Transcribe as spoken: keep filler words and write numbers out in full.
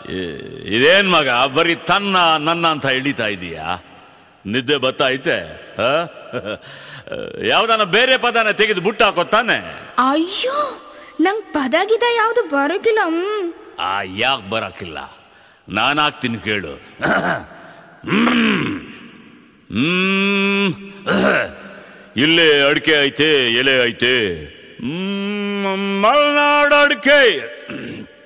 ಇದೇನ್ ಮಗ ಬರೀ ತನ್ನ ನನ್ನ ಅಂತ ಎಳಿತಾ ಇದೀಯಾ? ನಿದ್ದೆ ಬತ್ತಾ ಐತೆ? ಯಾವ್ದಾನ ಬೇರೆ ಪದನ ತೆಗೆದು ಬುಟ್ಟ ಹಾಕೋತಾನೆ. ಅಯ್ಯೋ, ನಂಗ್ ಪದ ಗಿದ ಯಾವ್ದು ಬರೋಕಿಲ್ಲ. ಆ ಯಾಕೆ ಬರಕಿಲ್ಲ? ನಾನು ಹಾಕ್ತೀನಿ ಕೇಳು. ಹ್ಮ್ ಇಲ್ಲೇ ಅಡಿಕೆ ಐತೆ, ಎಲೆ ಐತೆ. ಹ್ಮ್ ಮಲ್ನಾಡು ಅಡಿಕೆ.